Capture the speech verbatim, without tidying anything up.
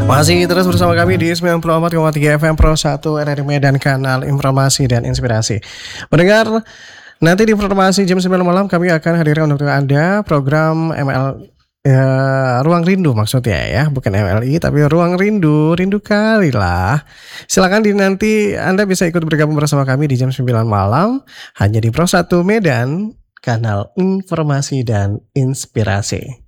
Masih terus bersama kami di sembilan puluh empat koma tiga F M Pro satu R R I Medan, kanal informasi dan inspirasi. Mendengar, nanti di informasi jam sembilan malam kami akan hadirkan untuk Anda program M L Ya, Ruang Rindu maksudnya ya, bukan M L I tapi Ruang Rindu, rindu kali lah. Silakan di nanti Anda bisa ikut bergabung bersama kami di jam sembilan malam hanya di Pro satu Medan, kanal informasi dan inspirasi.